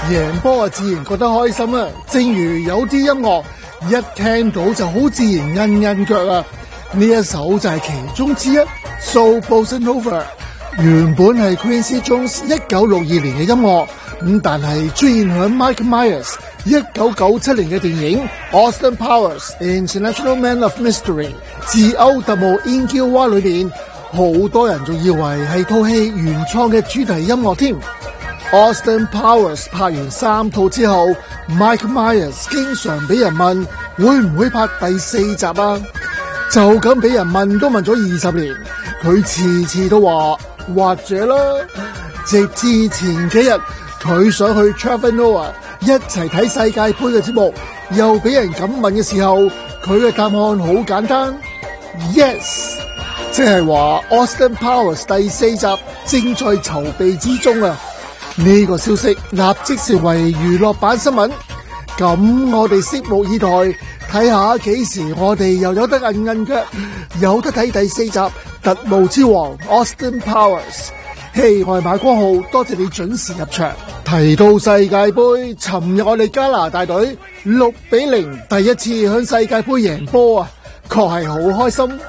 贏波啊自然覺得開心啦。正如有啲音樂一聽到就好自然韌韌腳啊，呢一首就係其中之一。So Bossa Nova 原本係 Quincy Jones 1962年嘅音樂，但係出現響 Mike Myers 1997年嘅電影 Austin Powers International Man of Mystery 自歐特務 Inkill War 裏面，好多人仲以為係套戲原創嘅主題音樂添。Austin Powers 拍完3套之後 ，Mike Myers 經常俾人問會唔會拍第4集啊？就咁俾人問都問咗20年，佢次次都話或者啦。直至前幾日，佢想去 Trevor Noah 一齊睇世界盃嘅節目，又俾人咁問嘅時候，佢嘅答案好簡單 ，yes， 即係話 Austin Powers 第4集正在籌備之中啊！呢個消息立即成為娛樂版新聞，咁我哋拭目以待，睇下幾時我哋又有得韌韌腳，有得睇第4集特務之王 Austin Powers。嘿，我係馬光浩，多謝你準時入場。提到世界盃，尋日我哋加拿大隊6-0第一次向世界盃贏波啊，確係好開心。